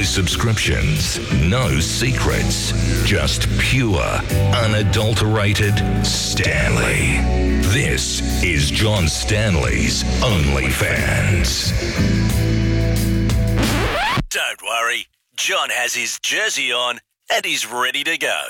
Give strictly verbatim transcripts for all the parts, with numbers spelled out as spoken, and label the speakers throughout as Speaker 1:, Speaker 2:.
Speaker 1: No subscriptions, no secrets, just pure, unadulterated Stanley. This is John Stanley's OnlyFans.
Speaker 2: Don't worry, John has his jersey on and he's ready to go.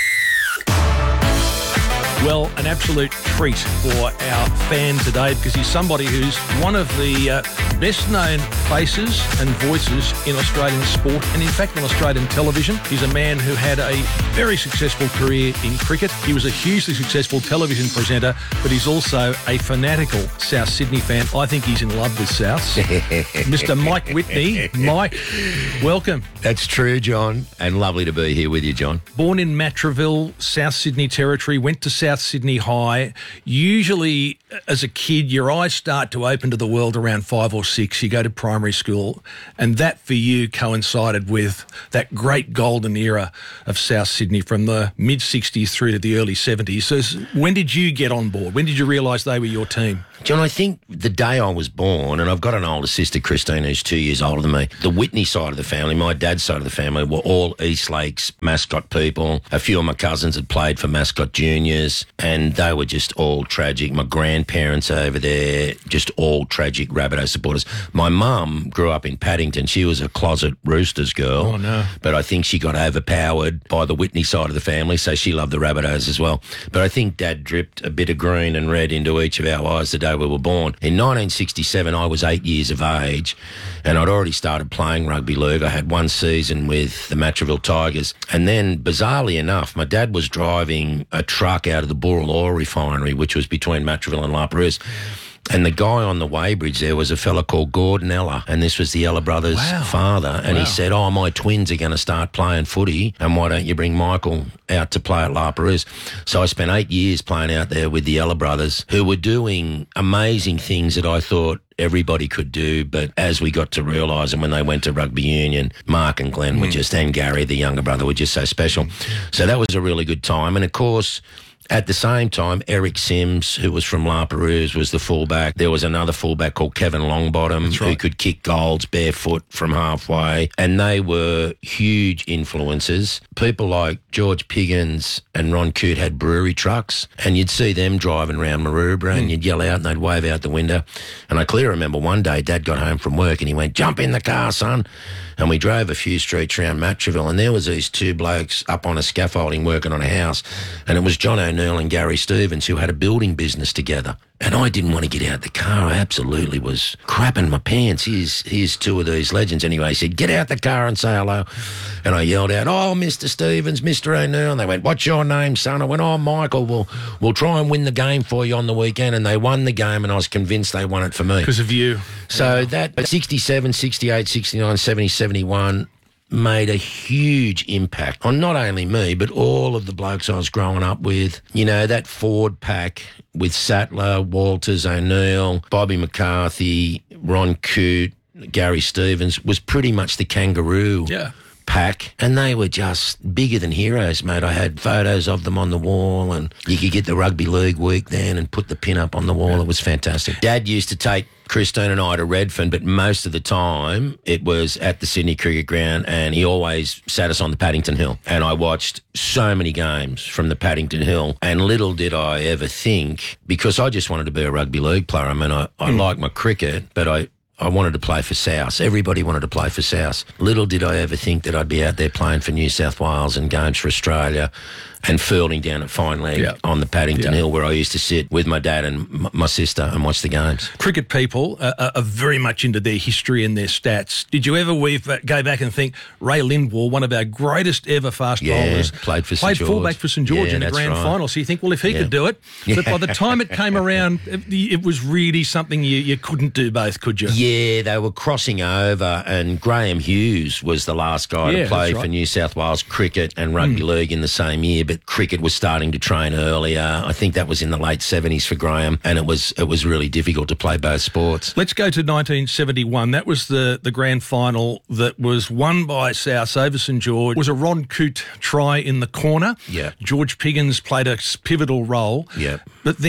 Speaker 3: Well, an absolute treat for our fan today because he's somebody who's one of the uh, best-known faces and voices in Australian sport and, in fact, on Australian television. He's a man who had a very successful career in cricket. He was a hugely successful television presenter, but he's also a fanatical South Sydney fan. I think he's in love with Souths. Mister Mike Whitney. Mike, welcome.
Speaker 4: That's true, John, and lovely to be here with you, John.
Speaker 3: Born in Matraville, South Sydney Territory, went to South Sydney High. Usually, as a kid, your eyes start to open to the world around five or six. You go to primary school, and that for you coincided with that great golden era of South Sydney from the mid-sixties through to the early seventies. So when did you get on board? When did you realise they were your team?
Speaker 4: John, I think the day I was born, and I've got an older sister, Christine, who's two years older than me, the Whitney side of the family, my dad's side of the family, were all East Lakes mascot people. A few of my cousins had played for Mascot Juniors, and they were just all tragic. My grandparents over there, just all tragic Rabbitoh supporters. My mum grew up in Paddington. She was a closet Roosters girl.
Speaker 3: Oh, no. But
Speaker 4: I think she got overpowered by the Whitney side of the family, so she loved the Rabbitohs as well. But I think Dad dripped a bit of green and red into each of our eyes the day we were born. In nineteen sixty-seven, I was eight years of age, and I'd already started playing rugby league. I had one season with the Matraville Tigers, and then, bizarrely enough, my dad was driving a truck out of the Booral Oil Refinery, which was between Matraville and La Perouse. And the guy on the weighbridge there was a fella called Gordon Ella, and this was the Ella brothers'
Speaker 3: wow.
Speaker 4: father. And
Speaker 3: wow.
Speaker 4: he said, oh, my twins are going to start playing footy, and why don't you bring Michael out to play at La Perouse? So I spent eight years playing out there with the Ella brothers, who were doing amazing things that I thought everybody could do, but as we got to realise, and when they went to rugby union, Mark and Glenn mm. were just, and Gary, the younger brother, were just so special. So that was a really good time. And of course, at the same time, Eric Sims, who was from La Perouse, was the fullback. There was another fullback called Kevin Longbottom,
Speaker 3: right.
Speaker 4: who could kick goals barefoot from halfway. And they were huge influences. People like George Piggins and Ron Coote had brewery trucks, and you'd see them driving around Maroubra, mm. and you'd yell out and they'd wave out the window. And I clearly remember one day Dad got home from work and he went, jump in the car, son. And we drove a few streets around Matraville, and there was these two blokes up on a scaffolding working on a house, and it was John O'Neill and Gary Stevens, who had a building business together. And I didn't want to get out the car. I absolutely was crapping my pants. Here's, here's two of these legends. Anyway, he said, get out the car and say hello. And I yelled out, oh, Mister Stevens, Mister O'Neill. And they went, what's your name, son? I went, oh, Michael, we'll, we'll try and win the game for you on the weekend. And they won the game, and I was convinced they won it for me.
Speaker 3: Because of you.
Speaker 4: So yeah. that sixty-seven, sixty-eight, sixty-nine, seventy, seventy-one made a huge impact on not only me, but all of the blokes I was growing up with. You know, that Ford pack with Sattler, Walters, O'Neill, Bobby McCarthy, Ron Coote, Gary Stevens was pretty much the kangaroo
Speaker 3: yeah.
Speaker 4: pack, and they were just bigger than heroes, mate. I had photos of them on the wall, and you could get the Rugby League week then and put the pin up on the wall. It was fantastic. Dad used to take Christine and I to Redfern, but most of the time it was at the Sydney Cricket Ground, and he always sat us on the Paddington Hill. And I watched so many games from the Paddington Hill, and little did I ever think, because I just wanted to be a rugby league player. I mean, I, I mm. like my cricket, but I, I wanted to play for South. Everybody wanted to play for South. Little did I ever think that I'd be out there playing for New South Wales and games for Australia and fielding down at Fine Leg yeah. on the Paddington yeah. Hill, where I used to sit with my dad and m- my sister and watch the games.
Speaker 3: Cricket people are, are very much into their history and their stats. Did you ever weave, go back and think Ray Lindwall, one of our greatest ever fast
Speaker 4: yeah,
Speaker 3: bowlers,
Speaker 4: played for
Speaker 3: played
Speaker 4: St
Speaker 3: fullback for St George
Speaker 4: yeah,
Speaker 3: in the grand
Speaker 4: right.
Speaker 3: final? So you think, well, if he
Speaker 4: yeah.
Speaker 3: could do it, but by the time it came around, it, it was really something you, you couldn't do both, could you?
Speaker 4: Yeah, they were crossing over, and Graham Hughes was the last guy
Speaker 3: yeah,
Speaker 4: to play
Speaker 3: right.
Speaker 4: for New South Wales cricket and rugby mm. league in the same year, but cricket was starting to train earlier. I think that was in the late seventies for Graham, and it was it was really difficult to play both sports.
Speaker 3: Let's go to nineteen seventy-one. That was the, the grand final that was won by South over St George. It was a Ron Coote try in the corner.
Speaker 4: Yeah.
Speaker 3: George Piggins played a pivotal role.
Speaker 4: Yeah.
Speaker 3: But then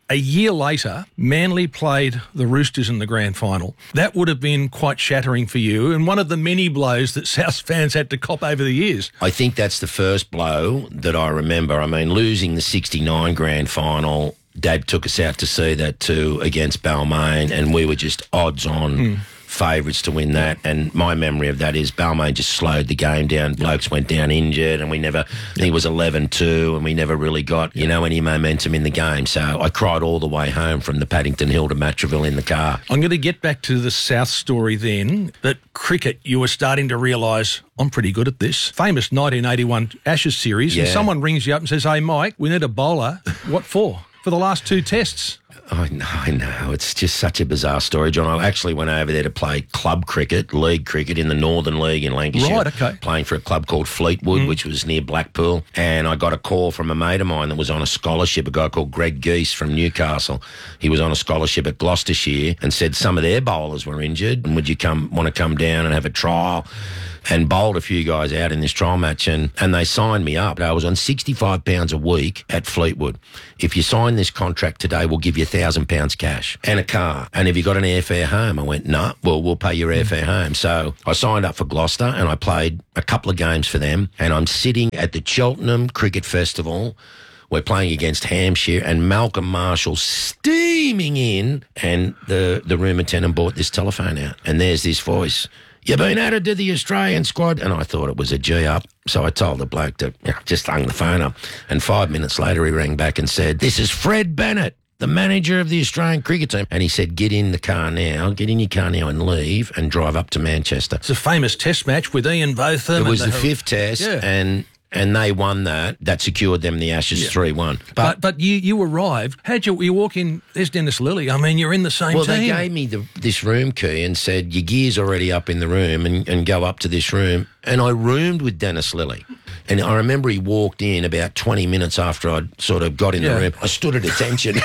Speaker 3: a year later, Manly played the Roosters in the grand final. That would have been quite shattering for you, and one of the many blows that South fans had to cop over the years.
Speaker 4: I think that's the first blow that I remember. I mean, losing the sixty-nine grand final, Dad took us out to see that too against Balmain, and we were just odds on. Mm. favourites to win that, and my memory of that is Balmain just slowed the game down. Blokes went down injured, and we never, he was eleven two, and we never really got, you know, any momentum in the game. So I cried all the way home from the Paddington Hill to Matraville in the car.
Speaker 3: I'm going to get back to the South story then, that cricket, you were starting to realise, I'm pretty good at this. Famous nineteen eighty-one Ashes series,
Speaker 4: Yeah.
Speaker 3: and someone rings you up and says, hey, Mike, we need a bowler. What for? For the last two tests.
Speaker 4: I know, I know. It's just such a bizarre story, John. I actually went over there to play club cricket, league cricket in the Northern League in Lancashire.
Speaker 3: Right, okay.
Speaker 4: Playing for a club called Fleetwood, mm. which was near Blackpool. And I got a call from a mate of mine that was on a scholarship, a guy called Greg Geese from Newcastle. He was on a scholarship at Gloucestershire and said some of their bowlers were injured. And would you come want to come down and have a trial? And bowled a few guys out in this trial match, and, and they signed me up. I was on sixty-five pounds a week at Fleetwood. If you sign this contract today, we'll give you one thousand pounds cash and a car. And have you got an airfare home? I went, no, nah, well, we'll pay your airfare home. So I signed up for Gloucester, and I played a couple of games for them. And I'm sitting at the Cheltenham Cricket Festival. We're playing against Hampshire, and Malcolm Marshall steaming in, and the, the room attendant brought this telephone out, and there's this voice. You've been added to the Australian squad. And I thought it was a G-up. So I told the bloke to, you know, just hung the phone up. And five minutes later, he rang back and said, this is Fred Bennett, the manager of the Australian cricket team. And he said, get in the car now, get in your car now and leave and drive up to Manchester.
Speaker 3: It's a famous test match with Ian Botham.
Speaker 4: It was the
Speaker 3: the
Speaker 4: fifth test, yeah. and... And they won that. That secured them the Ashes three one.
Speaker 3: Yeah. But, but but you you arrived. How'd you, you walk in? There's Dennis Lilly. I mean, you're in the same
Speaker 4: well,
Speaker 3: team.
Speaker 4: Well, they gave me the, this room key and said, your gear's already up in the room and, and go up to this room. And I roomed with Dennis Lilly. And I remember he walked in about twenty minutes after I'd sort of got in
Speaker 3: yeah.
Speaker 4: the room. I stood at attention.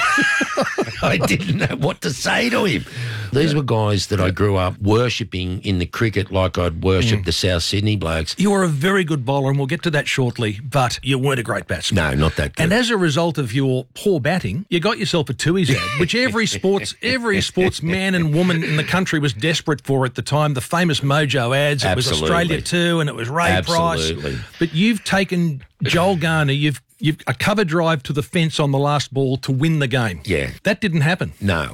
Speaker 4: I didn't know what to say to him. These were guys that I grew up worshipping in the cricket like I'd worshipped mm. the South Sydney blokes.
Speaker 3: You were a very good bowler, and we'll get to that shortly, but you weren't a great batsman.
Speaker 4: No, not that good.
Speaker 3: And as a result of your poor batting, you got yourself a Tui's ad, which every sports every sportsman and woman in the country was desperate for at the time. The famous Mojo ads. It
Speaker 4: Absolutely.
Speaker 3: was Australia two, and it was Ray
Speaker 4: Absolutely.
Speaker 3: Price. But you've taken Joel Garner, you've You've a cover drive to the fence on the last ball to win the game.
Speaker 4: Yeah.
Speaker 3: That didn't happen.
Speaker 4: No.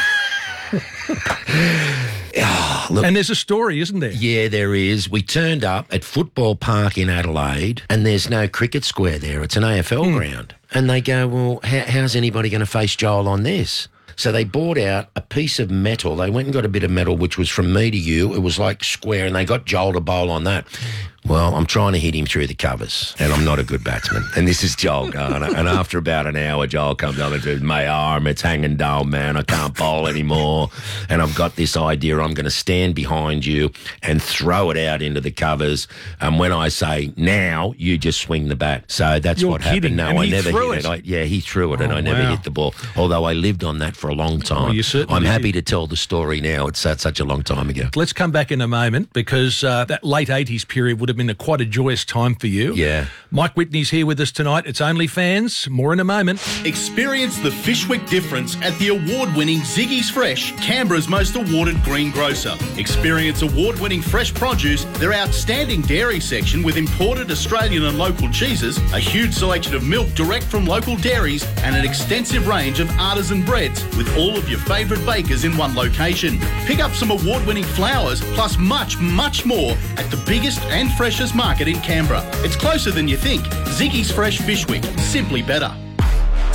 Speaker 4: oh, look,
Speaker 3: and there's a story, isn't there?
Speaker 4: Yeah, there is. We turned up at Football Park in Adelaide, and there's no cricket square there. It's an A F L mm. ground. And they go, well, how, how's anybody going to face Joel on this? So they bought out a piece of metal. They went and got a bit of metal, which was from me to you. It was like square, and they got Joel to bowl on that. Well, I'm trying to hit him through the covers, and I'm not a good batsman. And this is Joel Garner. And after about an hour, Joel comes up and says, my arm, it's hanging down, man. I can't bowl anymore. And I've got this idea. I'm going to stand behind you and throw it out into the covers. And when I say now, you just swing the bat. So that's
Speaker 3: You're
Speaker 4: what
Speaker 3: kidding.
Speaker 4: happened. No,
Speaker 3: and
Speaker 4: I
Speaker 3: he
Speaker 4: never
Speaker 3: threw
Speaker 4: hit
Speaker 3: it.
Speaker 4: it. I, yeah, he threw it,
Speaker 3: oh,
Speaker 4: and I never
Speaker 3: wow.
Speaker 4: hit the ball. Although I lived on that for a long time.
Speaker 3: Well, you certainly
Speaker 4: I'm
Speaker 3: did.
Speaker 4: happy to tell the story now. It's uh, such a long time ago.
Speaker 3: Let's come back in a moment, because uh, that late eighties period would have been a quite a joyous time for you.
Speaker 4: Yeah.
Speaker 3: Mike Whitney's here with us tonight. It's OnlyFans. More in a moment.
Speaker 5: Experience the Fishwick difference at the award-winning Ziggy's Fresh, Canberra's most awarded green grocer. Experience award-winning fresh produce, their outstanding dairy section with imported Australian and local cheeses, a huge selection of milk direct from local dairies, and an extensive range of artisan breads with all of your favourite bakers in one location. Pick up some award-winning flowers, plus much, much more at the biggest and freshest market in Canberra. It's closer than you think. Ziggy's Fresh Fishwick. Simply better.